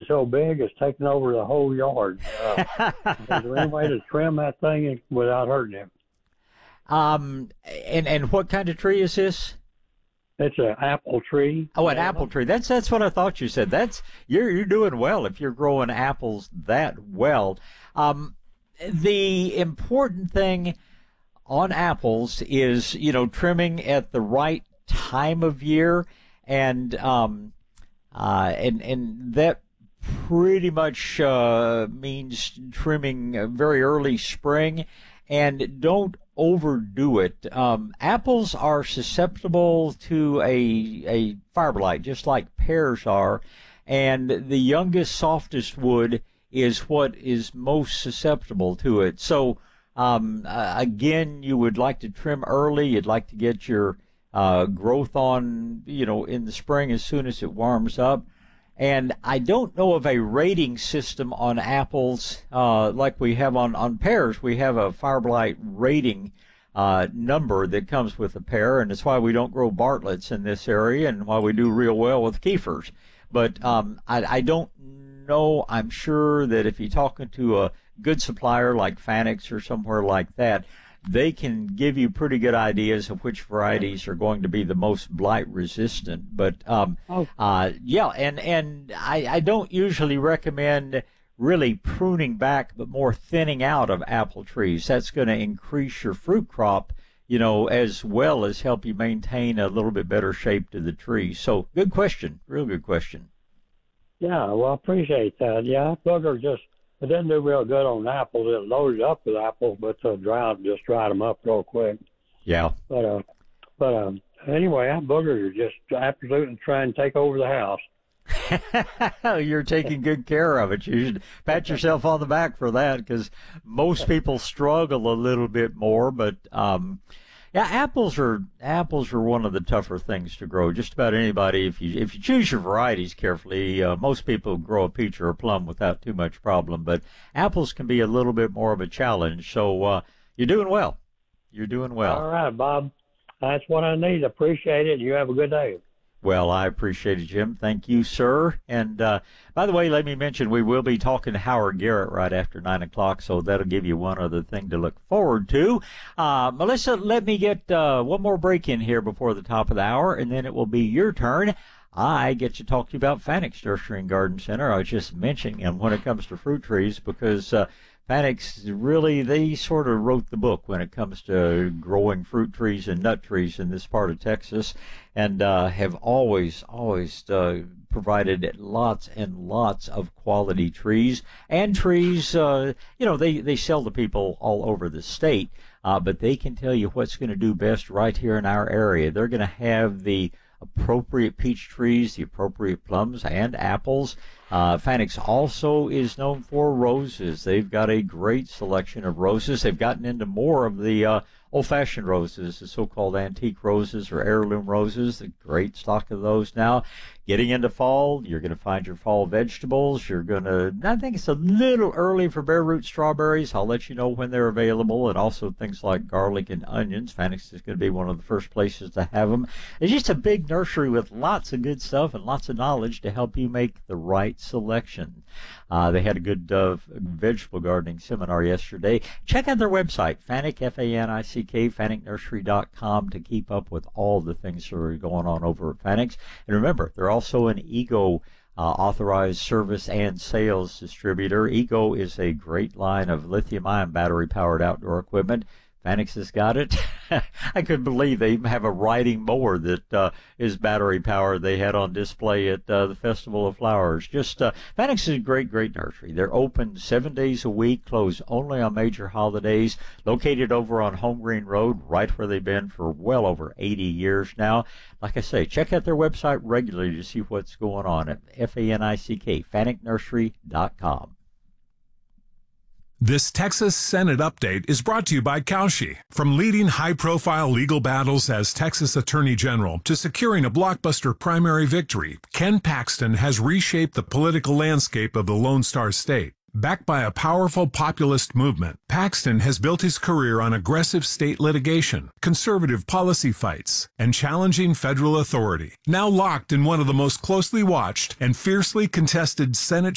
so big it's taking over the whole yard. Is there any way to trim that thing without hurting it? And what kind of tree is this? It's an apple tree. Oh, an apple tree. That's what I thought you said. You're doing well if you're growing apples that well. The important thing on apples is, trimming at the right time of year, and that pretty much means trimming very early spring, and don't overdo it. Apples are susceptible to a fire blight, just like pears are, and the youngest, softest wood is what is most susceptible to it. So, again, you would like to trim early. You'd like to get your growth on, in the spring as soon as it warms up. And I don't know of a rating system on apples like we have on pears. We have a fire blight rating number that comes with the pear, and it's why we don't grow Bartletts in this area and why we do real well with Kiefers. But I don't know. I'm sure that if you're talking to a good supplier like Fanix or somewhere like that, they can give you pretty good ideas of which varieties are going to be the most blight resistant. But yeah, and I don't usually recommend really pruning back, but more thinning out of apple trees. That's going to increase your fruit crop, as well as help you maintain a little bit better shape to the tree. So good question, real good question. Yeah, well, I appreciate that. Yeah, that booger it didn't do real good on apples. It loaded up with apples, but the drought just dried them up real quick. Yeah. But anyway, that booger is just absolutely trying to take over the house. You're taking good care of it. You should pat yourself on the back for that, because most people struggle a little bit more. But yeah, apples are one of the tougher things to grow. Just about anybody, if you choose your varieties carefully, most people grow a peach or a plum without too much problem. But apples can be a little bit more of a challenge. So you're doing well. You're doing well. All right, Bob. That's what I need. Appreciate it. You have a good day. Well, I appreciate it, Jim. Thank you, sir. And by the way, let me mention we will be talking to Howard Garrett right after 9 o'clock, so that'll give you one other thing to look forward to. Melissa, let me get one more break in here before the top of the hour, and then it will be your turn. I get to talk to you about Fanix Nursery and Garden Center. I was just mentioning them when it comes to fruit trees, because Fanix, really, they sort of wrote the book when it comes to growing fruit trees and nut trees in this part of Texas, and have always provided lots and lots of quality trees. And trees, they sell to people all over the state, but they can tell you what's going to do best right here in our area. They're going to have the appropriate peach trees, the appropriate plums and apples. Fanix also is known for roses. They've got a great selection of roses. They've gotten into more of the old-fashioned roses, the so-called antique roses or heirloom roses. A great stock of those now. Getting into fall, you're going to find your fall vegetables. I think it's a little early for bare root strawberries. I'll let you know when they're available, and also things like garlic and onions. Fanix is going to be one of the first places to have them. It's just a big nursery with lots of good stuff and lots of knowledge to help you make the right selection. They had a good vegetable gardening seminar yesterday. Check out their website, Fanick, F-A-N-I-C-K, FanickNursery.com, to keep up with all the things that are going on over at Fanix. And remember, they're also an EGO authorized service and sales distributor. EGO is a great line of lithium-ion battery-powered outdoor equipment. Fanix has got it. I couldn't believe they even have a riding mower that is battery powered. They had on display at the Festival of Flowers. Fanix is a great nursery. They're open 7 days a week, closed only on major holidays. Located over on Home Green Road, right where they've been for well over 80 years now. Like I say, check out their website regularly to see what's going on at Fanick, FanickNursery.com. This Texas Senate update is brought to you by Cauchy. From leading high-profile legal battles as Texas Attorney General to securing a blockbuster primary victory, Ken Paxton has reshaped the political landscape of the Lone Star State. Backed by a powerful populist movement, Paxton has built his career on aggressive state litigation, conservative policy fights, and challenging federal authority. Now locked in one of the most closely watched and fiercely contested Senate